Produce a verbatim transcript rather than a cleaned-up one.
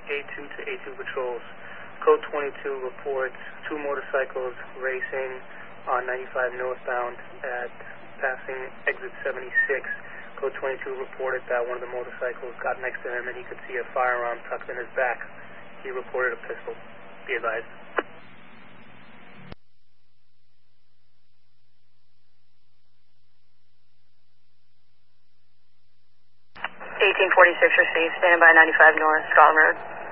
A two to A two patrols. Code twenty-two reports two motorcycles racing on ninety-five northbound at passing exit seventy-six. Code twenty-two reported that one of the motorcycles got next to him and he could see a firearm tucked in his back. He reported a pistol. Be advised. eighteen forty-six received, standing by ninety-five north, Scotland Road.